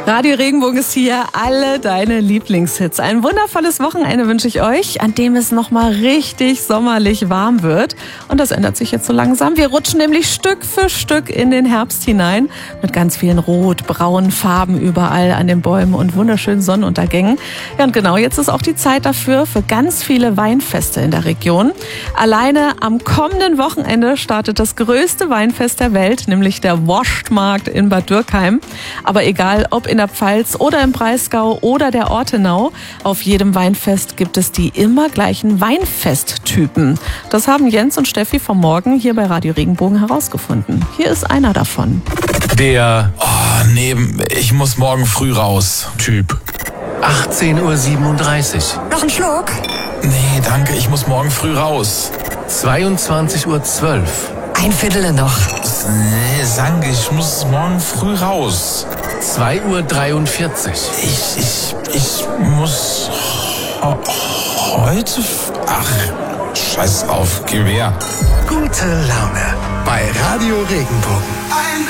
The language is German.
Radio Regenbogen ist hier, alle deine Lieblingshits. Ein wundervolles Wochenende wünsche ich euch, an dem es nochmal richtig sommerlich warm wird. Und das ändert sich jetzt so langsam. Wir rutschen nämlich Stück für Stück in den Herbst hinein. Mit ganz vielen rot-braunen Farben überall an den Bäumen und wunderschönen Sonnenuntergängen. Ja, und genau jetzt ist auch die Zeit dafür für ganz viele Weinfeste in der Region. Alleine am kommenden Wochenende startet das größte Weinfest der Welt, nämlich der Wurstmarkt in Bad Dürkheim. Aber egal, ob in der Pfalz oder im Breisgau oder der Ortenau, auf jedem Weinfest gibt es die immer gleichen Weinfesttypen. Das haben Jens und Steffi vom Morgen hier bei Radio Regenbogen herausgefunden. Hier ist einer davon. Der ich muss morgen früh raus Typ. 18:37 Uhr. Noch ein Schluck? Nee, danke, ich muss morgen früh raus. 22:12 Uhr. Ein Viertel noch. Nee, danke, ich muss morgen früh raus. 2:43 Uhr. Ich muss heute... scheiß auf, Gewehr. Gute Laune bei Radio Regenbogen.